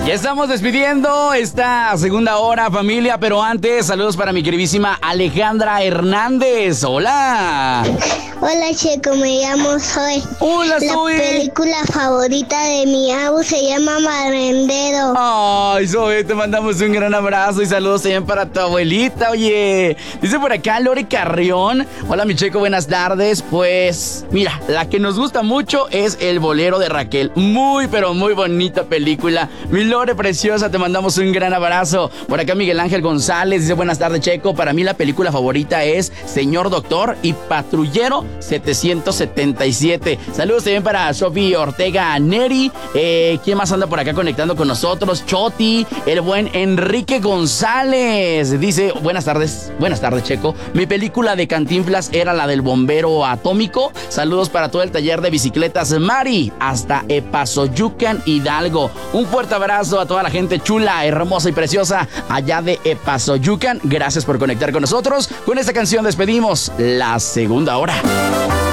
Ya estamos despidiendo esta segunda hora, familia, pero antes, saludos para mi queridísima Alejandra Hernández. ¡Hola! Hola, Checo, me llamo Zoe. ¡Hola, Zoe! La película favorita de mi abu se llama Marendero. Ay, Zoe, te mandamos un gran abrazo y saludos también para tu abuelita, oye. Dice por acá Lore Carrión. Hola, mi Checo, buenas tardes. Pues, mira, la que nos gusta mucho es El Bolero de Raquel. Muy, pero muy bonita película. Mi Lore preciosa, te mandamos un gran abrazo. Por acá Miguel Ángel González dice buenas tardes, Checo. Para mí la película favorita es Señor Doctor y Patrullero 777. Saludos también para Sofi Ortega Neri. ¿Quién más anda por acá conectando con nosotros? Choti, el buen Enrique González. Dice buenas tardes, Checo. Mi película de Cantinflas era la del bombero atómico. Saludos para todo el taller de bicicletas Mari hasta Epazoyucan, Hidalgo. Un fuerte abrazo a toda la gente chula, hermosa y preciosa allá de Epazoyucan. Gracias por conectar con nosotros. Con esta canción despedimos la segunda hora.